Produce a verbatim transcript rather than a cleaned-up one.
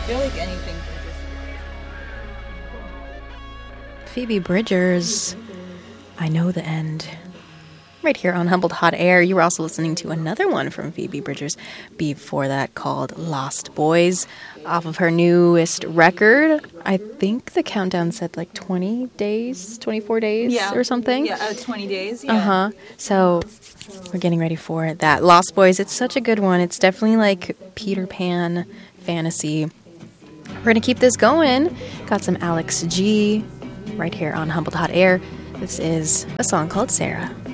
feel like anything can just... Phoebe Bridgers, I Know the End. Right here on Humbled Hot Air. You were also listening to another one from Phoebe Bridgers before that called Lost Boys off of her newest record. I think the countdown said like twenty days, twenty-four days yeah. or something. Yeah, uh, twenty days. Yeah. Uh-huh. So we're getting ready for that. Lost Boys, it's such a good one. It's definitely like Peter Pan fantasy. We're going to keep this going. Got some Alex G right here on Humbled Hot Air. This is a song called Sarah.